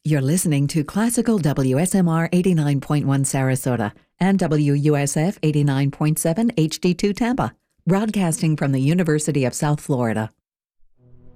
You're listening to Classical WSMR 89.1 Sarasota and WUSF 89.7 HD2 Tampa, broadcasting from the University of South Florida.